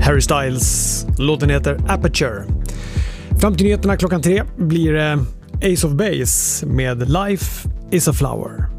Harry Styles. Låten heter Aperture. Fram till nyheterna klockan 3 blir det Ace of Base med Life is a Flower.